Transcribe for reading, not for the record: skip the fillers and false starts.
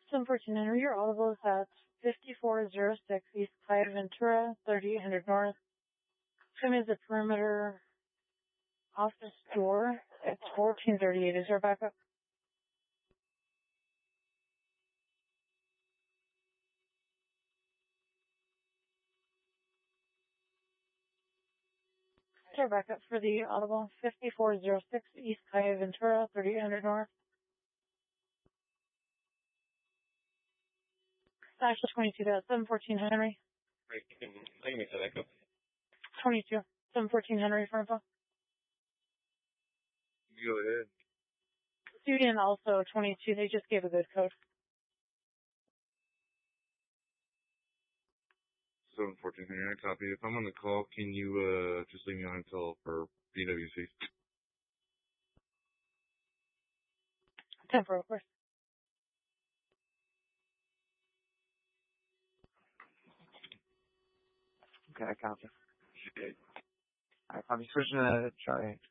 714 Henry, your audible is at 5406 East Clyde Ventura, 3800 North. Show me the perimeter office door. It's 1438. Is there backup? Is there backup for the audible? 5406 East Clyde Ventura, 3800 North. Actually, 22, that's 714 Henry. Right, I can make that echo. 22, 714 Henry for info. Go ahead. Student also 22, they just gave a good code. 714 Henry, copy. If I'm on the call, can you just leave me on until for BWC? 10 for, of course. Okay, I copy. Alright, copy. Switching to Charlie.